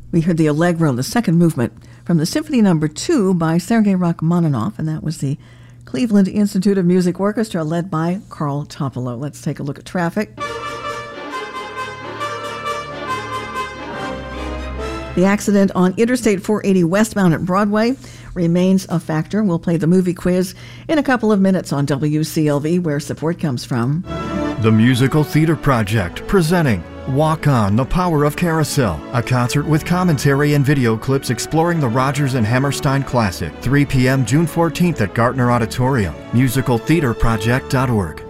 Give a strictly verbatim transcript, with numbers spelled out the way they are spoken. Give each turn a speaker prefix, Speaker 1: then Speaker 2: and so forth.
Speaker 1: We heard the Allegro, the second movement, from the Symphony Number Two by Sergei Rachmaninoff, and that was the Cleveland Institute of Music Orchestra, led by Carl Topolo. Let's take a look at traffic. The accident on Interstate four eighty westbound at Broadway remains a factor. We'll play the movie quiz in a couple of minutes on W C L V, where support comes from.
Speaker 2: The Musical Theater Project, presenting Walk On, The Power of Carousel, a concert with commentary and video clips exploring the Rodgers and Hammerstein classic, three p.m. June fourteenth at Gartner Auditorium, musical theater project dot org.